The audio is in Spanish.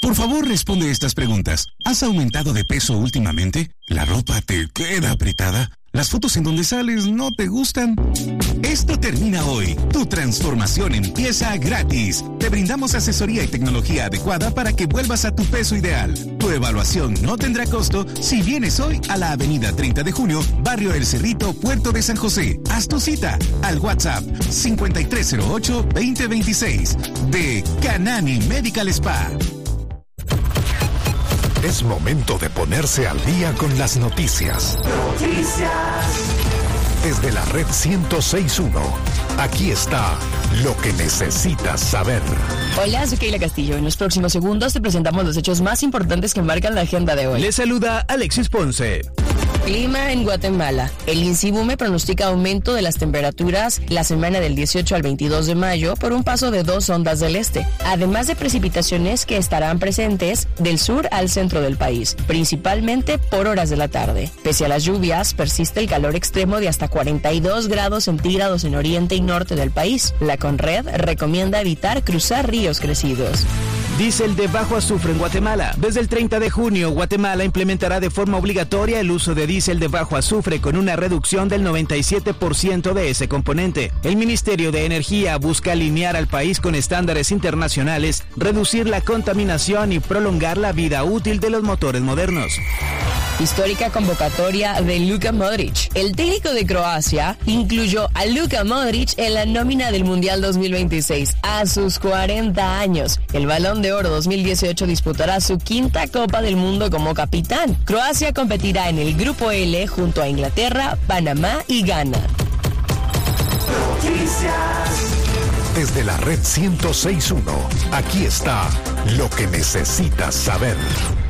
Por favor, responde estas preguntas. ¿Has aumentado de peso últimamente? ¿La ropa te queda apretada? ¿Las fotos en donde sales no te gustan? Esto termina hoy. Tu transformación empieza gratis. Te brindamos asesoría y tecnología adecuada para que vuelvas a tu peso ideal. Tu evaluación no tendrá costo si vienes hoy a la avenida 30 de junio, Barrio El Cerrito, Puerto de San José. Haz tu cita al WhatsApp 5308-2026 de Canani Medical Spa. Es momento de ponerse al día con las noticias. Desde la red 106.1, aquí está lo que necesitas saber. Hola, soy Keila Castillo. En los próximos segundos te presentamos los hechos más importantes que marcan la agenda de hoy. Les saluda Alexis Ponce. Clima en Guatemala. El INSIBUME pronostica aumento de las temperaturas la semana del 18 al 22 de mayo por un paso de 2 ondas del este, además de precipitaciones que estarán presentes del sur al centro del país, principalmente por horas de la tarde. Pese a las lluvias, persiste el calor extremo de hasta 42 grados centígrados en oriente y norte del país. La CONRED recomienda evitar cruzar ríos crecidos. Diésel de bajo azufre en Guatemala. Desde el 30 de junio, Guatemala implementará de forma obligatoria el uso de diésel de bajo azufre con una reducción del 97% de ese componente. El Ministerio de Energía busca alinear al país con estándares internacionales, reducir la contaminación y prolongar la vida útil de los motores modernos. Histórica convocatoria de Luka Modric. El técnico de Croacia incluyó a Luka Modric en la nómina del Mundial 2026 a sus 40 años. El Balón de Oro 2018 disputará su quinta Copa del Mundo como capitán. Croacia competirá en el Grupo L junto a Inglaterra, Panamá y Ghana. Desde la red 106.1, aquí está lo que necesitas saber.